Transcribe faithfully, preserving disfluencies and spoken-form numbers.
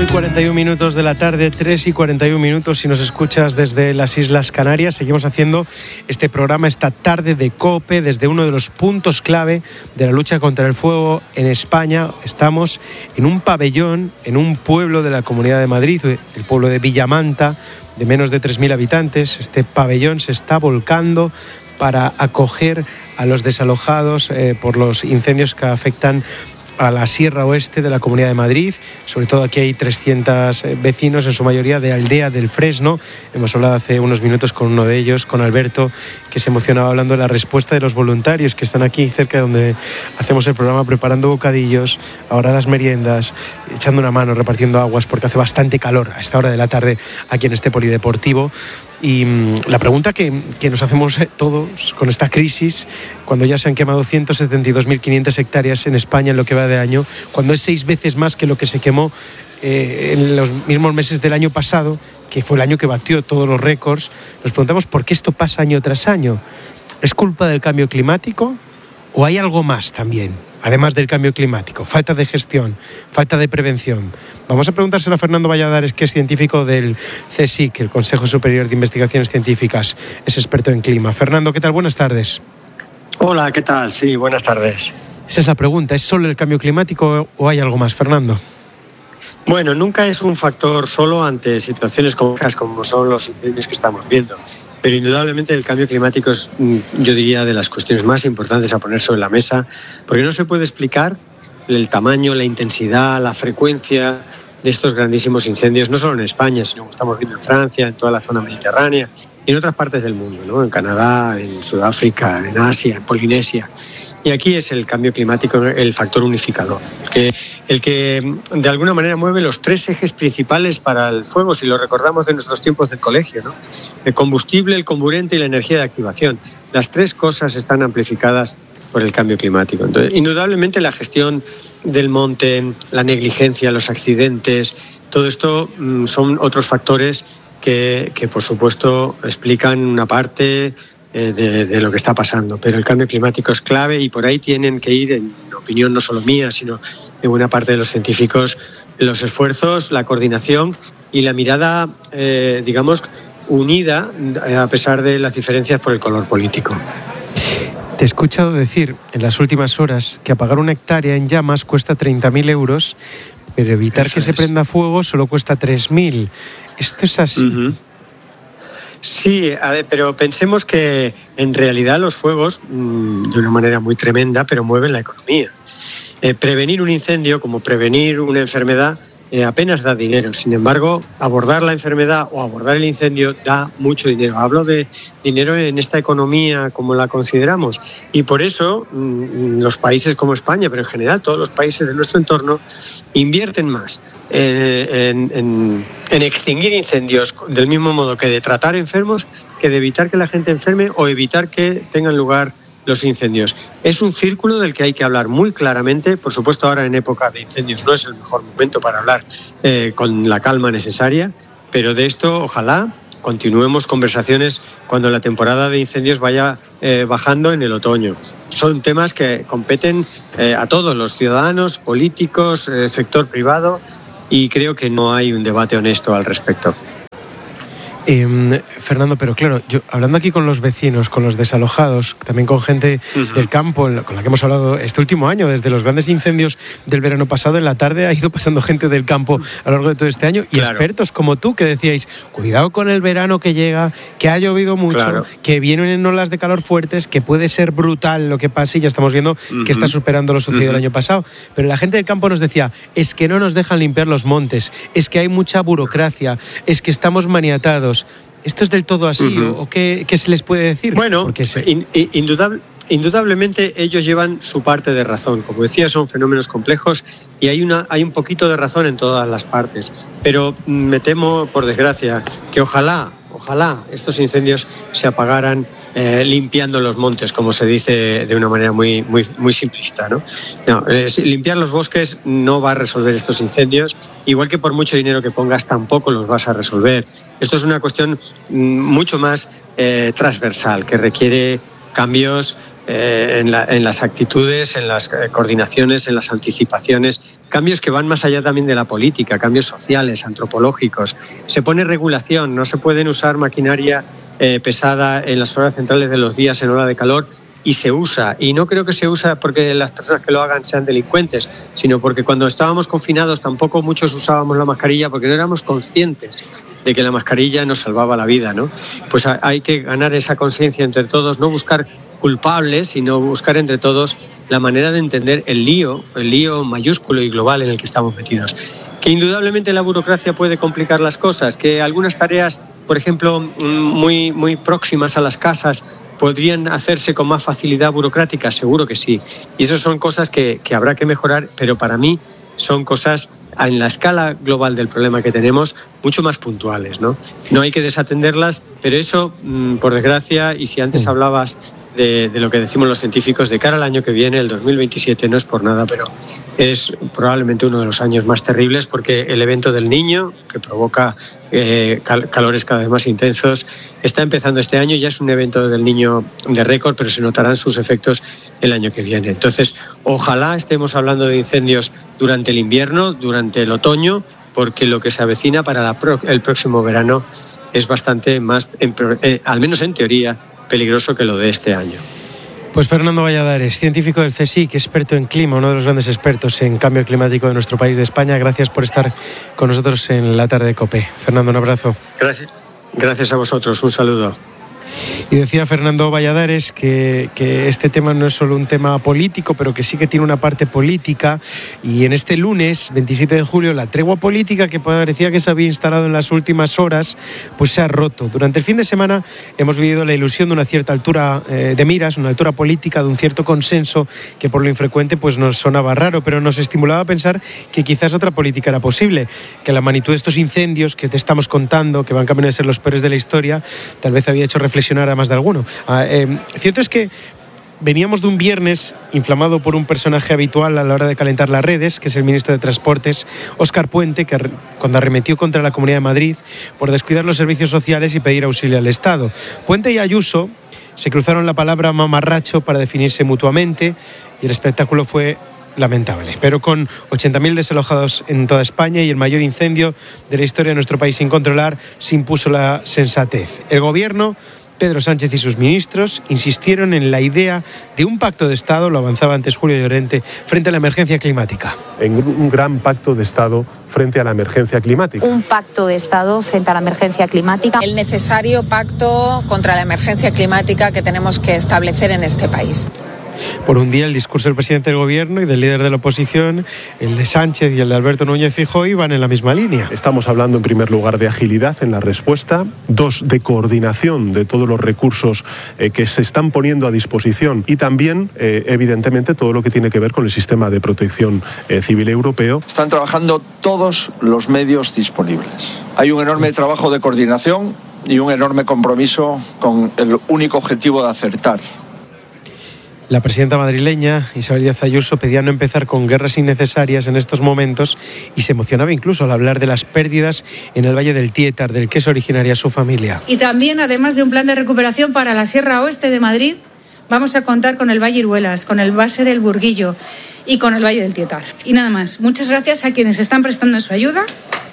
cuarenta y un minutos de la tarde, tres y cuarenta y un minutos si nos escuchas desde las Islas Canarias. Seguimos haciendo este programa esta tarde de COPE desde uno de los puntos clave de la lucha contra el fuego en España. Estamos en un pabellón, en un pueblo de la Comunidad de Madrid, el pueblo de Villamanta, de menos de tres mil habitantes. Este pabellón se está volcando para acoger a los desalojados eh, por los incendios que afectan a la Sierra Oeste de la Comunidad de Madrid. Sobre todo aquí hay trescientos vecinos, en su mayoría de Aldea del Fresno. Hemos hablado hace unos minutos con uno de ellos, con Alberto, que se emocionaba hablando de la respuesta de los voluntarios que están aquí cerca de donde hacemos el programa, preparando bocadillos, ahora las meriendas, echando una mano, repartiendo aguas, porque hace bastante calor a esta hora de la tarde aquí en este polideportivo. Y la pregunta que, que nos hacemos todos con esta crisis, cuando ya se han quemado ciento setenta y dos mil quinientas hectáreas en España en lo que va de año, cuando es seis veces más que lo que se quemó eh, en los mismos meses del año pasado, que fue el año que batió todos los récords, nos preguntamos por qué esto pasa año tras año. ¿Es culpa del cambio climático o hay algo más también, además del cambio climático? Falta de gestión, falta de prevención. Vamos a preguntárselo a Fernando Valladares, que es científico del CSIC, el Consejo Superior de Investigaciones Científicas, es experto en clima. Fernando, ¿qué tal? Buenas tardes. Hola, ¿qué tal? Sí, buenas tardes. Esa es la pregunta, ¿es solo el cambio climático o hay algo más, Fernando? Bueno, nunca es un factor solo ante situaciones complejas como son los incendios que estamos viendo, pero indudablemente el cambio climático es, yo diría, de las cuestiones más importantes a poner sobre la mesa, porque no se puede explicar el tamaño, la intensidad, la frecuencia de estos grandísimos incendios, no solo en España, sino como estamos viendo en Francia, en toda la zona mediterránea y en otras partes del mundo, ¿no? En Canadá, en Sudáfrica, en Asia, en Polinesia. Y aquí es el cambio climático el factor unificador, el que, el que de alguna manera mueve los tres ejes principales para el fuego, si lo recordamos de nuestros tiempos del colegio, ¿no? El combustible, el comburente y la energía de activación. Las tres cosas están amplificadas por el cambio climático. Entonces, indudablemente la gestión del monte, la negligencia, los accidentes, todo esto mmm, son otros factores que, que, por supuesto, explican una parte eh, de, de lo que está pasando. Pero el cambio climático es clave y por ahí tienen que ir, en opinión no solo mía, sino de buena parte de los científicos, los esfuerzos, la coordinación y la mirada, eh, digamos, unida, a pesar de las diferencias por el color político. Te he escuchado decir en las últimas horas que apagar una hectárea en llamas cuesta treinta mil euros, pero evitar Eso que es. se prenda fuego solo cuesta tres mil. ¿Esto es así? Uh-huh. Sí, a ver, pero pensemos que en realidad los fuegos, mmm, de una manera muy tremenda, pero mueven la economía. Eh, prevenir un incendio, como prevenir una enfermedad, Eh, apenas da dinero. Sin embargo, abordar la enfermedad o abordar el incendio da mucho dinero. Hablo de dinero en esta economía como la consideramos. Y por eso mmm, los países como España, pero en general todos los países de nuestro entorno, invierten más eh, en, en, en extinguir incendios del mismo modo que de tratar enfermos, que de evitar que la gente enferme o evitar que tengan lugar los incendios. Es un círculo del que hay que hablar muy claramente. Por supuesto, ahora en época de incendios no es el mejor momento para hablar eh, con la calma necesaria, pero de esto ojalá continuemos conversaciones cuando la temporada de incendios vaya eh, bajando en el otoño. Son temas que competen eh, a todos los ciudadanos, políticos, eh, sector privado, y creo que no hay un debate honesto al respecto. Eh, Fernando, pero claro, yo hablando aquí con los vecinos, con los desalojados, también con gente uh-huh. del campo, con la que hemos hablado este último año, desde los grandes incendios del verano pasado, en la tarde ha ido pasando gente del campo a lo largo de todo este año, y claro. expertos como tú que decíais, cuidado con el verano que llega, que ha llovido mucho, claro. que vienen olas de calor fuertes, que puede ser brutal lo que pase, y ya estamos viendo uh-huh. que está superando lo sucedido uh-huh. el año pasado. Pero la gente del campo nos decía, es que no nos dejan limpiar los montes, es que hay mucha burocracia, es que estamos maniatados. ¿Esto es del todo así uh-huh. o qué, qué se les puede decir? Bueno, Porque se... in, indudable, indudablemente ellos llevan su parte de razón. Como decía, son fenómenos complejos y hay, una, hay un poquito de razón en todas las partes. Pero me temo, por desgracia, que ojalá, ojalá estos incendios se apagaran eh, limpiando los montes, como se dice de una manera muy, muy, muy simplista, ¿no? No, eh, limpiar los bosques no va a resolver estos incendios, igual que por mucho dinero que pongas tampoco los vas a resolver. Esto es una cuestión mucho más eh, transversal, que requiere cambios eh, en, la, en las actitudes, en las eh, coordinaciones, en las anticipaciones, cambios que van más allá también de la política, cambios sociales, antropológicos. Se pone regulación, no se pueden usar maquinaria eh, pesada en las horas centrales de los días en hora de calor, y se usa, y no creo que se usa porque las personas que lo hagan sean delincuentes, sino porque cuando estábamos confinados tampoco muchos usábamos la mascarilla porque no éramos conscientes de que la mascarilla nos salvaba la vida, ¿no? Pues hay que ganar esa conciencia entre todos, no buscar culpables, sino buscar entre todos la manera de entender el lío, el lío mayúsculo y global en el que estamos metidos. Que indudablemente la burocracia puede complicar las cosas, que algunas tareas, por ejemplo, muy, muy próximas a las casas, podrían hacerse con más facilidad burocrática, seguro que sí. Y esas son cosas que, que habrá que mejorar, pero para mí son cosas en la escala global del problema que tenemos mucho más puntuales, ¿no? No hay que desatenderlas, pero eso, por desgracia, y si antes hablabas de, de lo que decimos los científicos, de cara al año que viene, el dos mil veintisiete, no es por nada, pero es probablemente uno de los años más terribles porque el evento del Niño, que provoca eh, cal- calores cada vez más intensos, está empezando este año, ya es un evento del Niño de récord, pero se notarán sus efectos el año que viene. Entonces, ojalá estemos hablando de incendios durante el invierno, durante el otoño, porque lo que se avecina para la pro- el próximo verano es bastante más, en, eh, al menos en teoría, peligroso que lo de este año. Pues Fernando Valladares, científico del CSIC, experto en clima, uno de los grandes expertos en cambio climático de nuestro país, de España. Gracias por estar con nosotros en la tarde de COPE. Fernando, un abrazo. Gracias. Gracias a vosotros. Un saludo. Y decía Fernando Valladares que, que este tema no es solo un tema político, pero que sí que tiene una parte política. Y en este lunes, veintisiete de julio, la tregua política que parecía que se había instalado en las últimas horas, pues se ha roto. Durante el fin de semana hemos vivido la ilusión de una cierta altura eh, de miras, una altura política, de un cierto consenso que por lo infrecuente pues nos sonaba raro, pero nos estimulaba a pensar que quizás otra política era posible, que la magnitud de estos incendios que te estamos contando, que van camino de ser los peores de la historia, tal vez había hecho reflexionar a más de alguno. Ah, eh, cierto es que veníamos de un viernes inflamado por un personaje habitual a la hora de calentar las redes, que es el ministro de Transportes, Óscar Puente, que cuando arremetió contra la Comunidad de Madrid por descuidar los servicios sociales y pedir auxilio al Estado. Puente y Ayuso se cruzaron la palabra mamarracho para definirse mutuamente y el espectáculo fue lamentable. Pero con ochenta mil desalojados en toda España y el mayor incendio de la historia de nuestro país sin controlar, se impuso la sensatez. El gobierno, Pedro Sánchez y sus ministros insistieron en la idea de un pacto de Estado, lo avanzaba antes Julio Llorente, frente a la emergencia climática. En un gran pacto de Estado frente a la emergencia climática. Un pacto de Estado frente a la emergencia climática. El necesario pacto contra la emergencia climática que tenemos que establecer en este país. Por un día el discurso del presidente del gobierno y del líder de la oposición, el de Sánchez y el de Alberto Núñez Feijóo, iban en la misma línea. Estamos hablando en primer lugar de agilidad en la respuesta, dos, de coordinación de todos los recursos eh, que se están poniendo a disposición y también, eh, evidentemente, todo lo que tiene que ver con el sistema de protección eh, civil europeo. Están trabajando todos los medios disponibles. Hay un enorme trabajo de coordinación y un enorme compromiso con el único objetivo de acertar. La presidenta madrileña, Isabel Díaz Ayuso, pedía no empezar con guerras innecesarias en estos momentos y se emocionaba incluso al hablar de las pérdidas en el Valle del Tietar, del que es originaria su familia. Y también, además de un plan de recuperación para la Sierra Oeste de Madrid, vamos a contar con el Valle Iruelas, con el Valle del Burguillo y con el Valle del Tietar. Y nada más, muchas gracias a quienes están prestando su ayuda